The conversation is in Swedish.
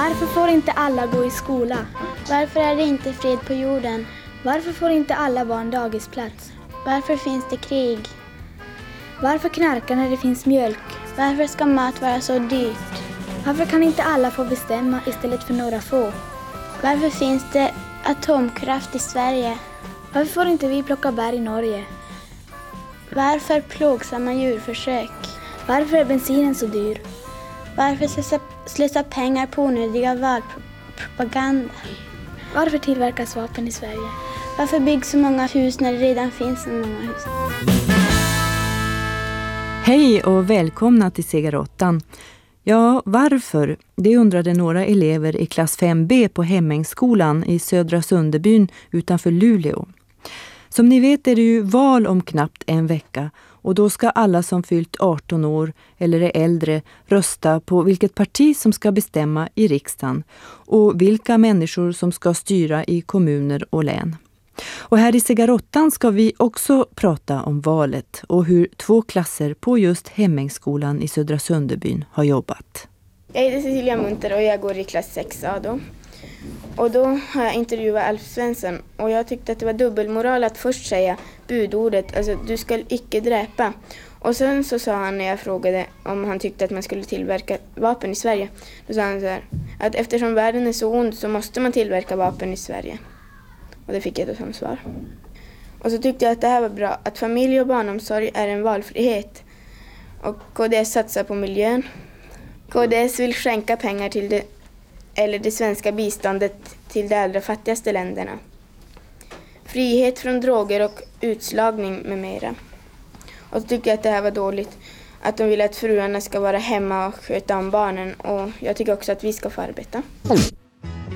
Varför får inte alla gå i skola? Varför är det inte fred på jorden? Varför får inte alla barn dagisplats? Varför finns det krig? Varför knarka när det finns mjölk? Varför ska mat vara så dyrt? Varför kan inte alla få bestämma istället för några få? Varför finns det atomkraft i Sverige? Varför får inte vi plocka bär i Norge? Varför plågsamma djurförsök? Varför är bensinen så dyr? Varför slösa pengar på onödiga valpropaganda? Varför tillverkas vapen i Sverige? Varför byggs så många hus när det redan finns så många hus? Hej och välkomna till Segarottan. Ja, varför? Det undrade några elever i klass 5B på Hemmängsskolan i Södra Sunderbyn utanför Luleå. Som ni vet är det ju val om knappt en vecka och då ska alla som fyllt 18 år eller är äldre rösta på vilket parti som ska bestämma i riksdagen och vilka människor som ska styra i kommuner och län. Och här i Segarottan ska vi också prata om valet och hur 2 klasser på just Hemmängsskolan i Södra Sunderbyn har jobbat. Jag heter Cecilia Munter och jag går i klass 6A då. Och då har jag intervjuat Alf Svensson och jag tyckte att det var dubbelmoral att först säga budordet, alltså du ska icke dräpa. Och sen så sa han när jag frågade om han tyckte att man skulle tillverka vapen i Sverige. Då sa han så här, att eftersom världen är så ond så måste man tillverka vapen i Sverige. Och det fick jag då som svar. Och så tyckte jag att det här var bra, att familj och barnomsorg är en valfrihet. Och KDS satsar på miljön. KDS vill skänka pengar till det svenska biståndet till de allra fattigaste länderna. Frihet från droger och utslagning med mera. Och så tycker jag att det här var dåligt. Att de vill att fruarna ska vara hemma och sköta om barnen. Och jag tycker också att vi ska få arbeta.